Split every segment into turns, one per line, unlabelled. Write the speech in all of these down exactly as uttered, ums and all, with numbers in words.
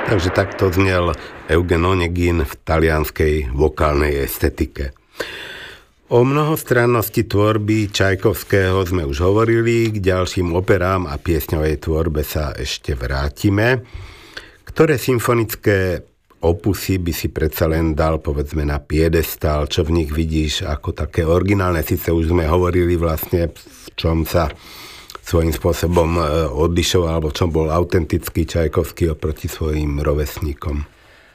Takže takto znel Eugen Onegin v talianskej vokálnej estetike. O mnohostrannosti tvorby Čajkovského sme už hovorili, k ďalším operám a piesňovej tvorbe sa ešte vrátime. Ktoré symfonické opusy by si predsa len dal, povedzme, na piedestál, čo v nich vidíš ako také originálne? Sice už sme hovorili vlastne, v čom sa svojím spôsobom odlišoval, alebo čom bol autentický Čajkovský oproti svojim rovesníkom.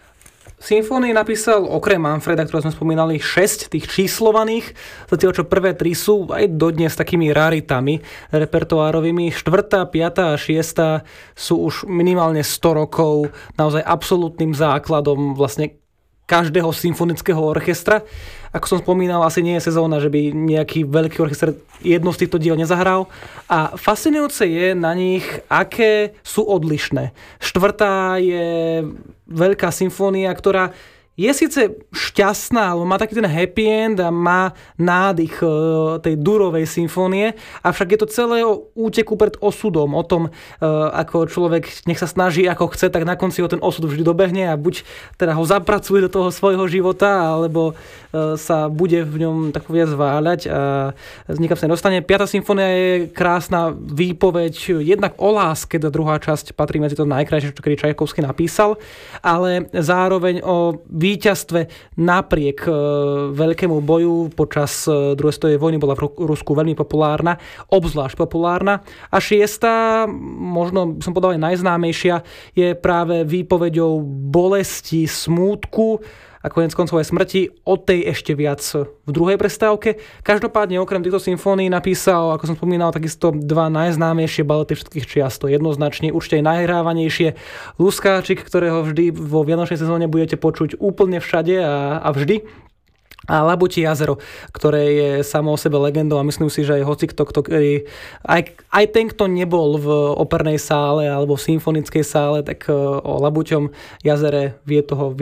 Symfónie napísal okrem Manfreda, ktoré sme spomínali, šesť tých číslovaných, zatiaľ čo prvé tri sú aj dodnes takými raritami repertoárovými. Štvrtá, piatá a šiestá sú už minimálne sto rokov naozaj absolútnym základom vlastne každého symfonického orchestra. Ako som spomínal, asi nie je sezóna, že by nejaký veľký orchester jedno z týchto diel nezahral. A fascinujúce je na nich, aké sú odlišné. Štvrtá je veľká symfónia, ktorá je síce šťastná, alebo má taký ten happy end a má nádych tej durovej symfónie, avšak je to celé o úteku pred osudom, o tom, ako človek nech sa snaží ako chce, tak na konci ho ten osud vždy dobehne a buď teda ho zapracuje do toho svojho života, alebo sa bude v ňom tak povedať zváľať a nikam sa nedostane. Piata symfónia je krásna výpoveď jednak o láske, tá druhá časť patrí medzi to najkrajšie, čo kedy Čajkovský napísal, ale zároveň o víťazstve napriek e, veľkému boju počas e, druhej svetovej vojny, bola v Rusku veľmi populárna, obzvlášť populárna. A šiesta, možno som povedal aj najznámejšia, je práve výpoveďou bolesti, smútku a koniec koncov aj smrti, o tej ešte viac v druhej prestávke. Každopádne okrem týchto symfónií napísal, ako som spomínal, takisto dva najznámejšie balety všetkých čias. To jednoznačne určite aj najhrávanejšie Luskáčik, ktorého vždy vo vianočnej sezóne budete počuť úplne všade a, a vždy. A Labutie jazero, ktoré je samo o sebe legendou a myslím si, že aj hocikto, ktorý, aj, aj ten, kto nebol v opernej sále alebo v symfonickej sále, tak o Labuťom jazere vie toho